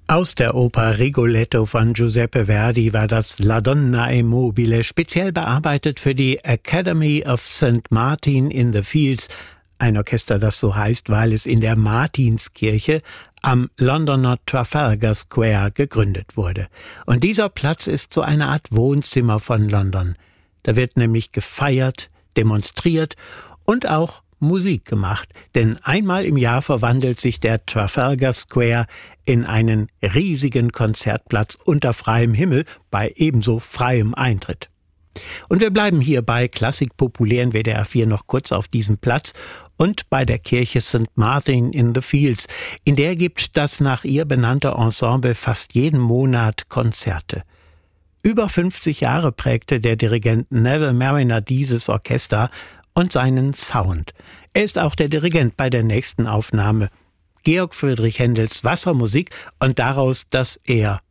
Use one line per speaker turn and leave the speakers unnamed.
Aus der Oper Rigoletto von Giuseppe Verdi war das La Donna è mobile, speziell bearbeitet für die Academy of St. Martin in the Fields, ein Orchester, das so heißt, weil es in der Martinskirche am Londoner Trafalgar Square gegründet wurde. Und dieser Platz ist so eine Art Wohnzimmer von London. Da wird nämlich gefeiert, demonstriert und auch Musik gemacht, denn einmal im Jahr verwandelt sich der Trafalgar Square in einen riesigen Konzertplatz unter freiem Himmel bei ebenso freiem Eintritt. Und wir bleiben hier bei Klassik populär in WDR 4 noch kurz auf diesem Platz und bei der Kirche St. Martin in the Fields. In der gibt das nach ihr benannte Ensemble fast jeden Monat Konzerte. Über 50 Jahre prägte der Dirigent Neville Marriner dieses Orchester und seinen Sound. Er ist auch der Dirigent bei der nächsten Aufnahme. Georg Friedrich Händels Wassermusik und daraus das eher